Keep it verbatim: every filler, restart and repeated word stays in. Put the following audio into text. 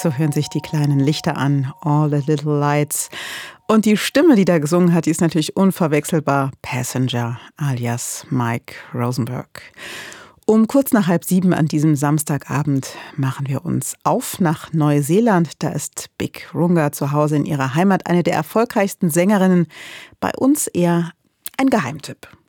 so hören sich die kleinen Lichter an, All the Little Lights. Und die Stimme, die da gesungen hat, die ist natürlich unverwechselbar. Passenger alias Mike Rosenberg. Um kurz nach halb sieben an diesem Samstagabend machen wir uns auf nach Neuseeland. Da ist Big Runga zu Hause in ihrer Heimat, eine der erfolgreichsten Sängerinnen. Bei uns eher ein Geheimtipp.